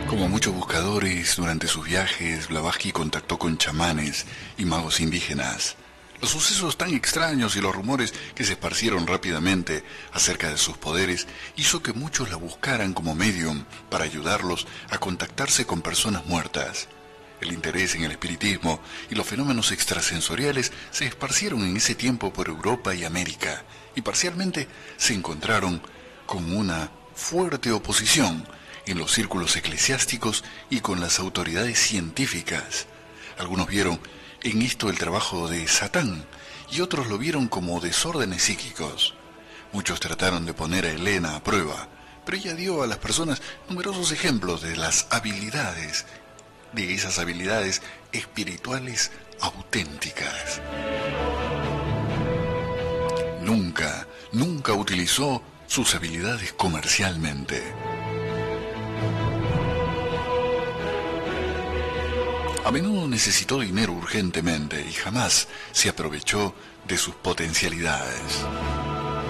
Como muchos buscadores, durante sus viajes, Blavatsky contactó con chamanes y magos indígenas. Los sucesos tan extraños y los rumores que se esparcieron rápidamente acerca de sus poderes hizo que muchos la buscaran como medium para ayudarlos a contactarse con personas muertas. El interés en el espiritismo y los fenómenos extrasensoriales se esparcieron en ese tiempo por Europa y América, y parcialmente se encontraron con una fuerte oposición en los círculos eclesiásticos y con las autoridades científicas. Algunos vieron en esto el trabajo de Satán y otros lo vieron como desórdenes psíquicos. Muchos trataron de poner a Elena a prueba, pero ella dio a las personas numerosos ejemplos de esas habilidades espirituales auténticas. Nunca utilizó sus habilidades comercialmente. A menudo necesitó dinero urgentemente y jamás se aprovechó de sus potencialidades.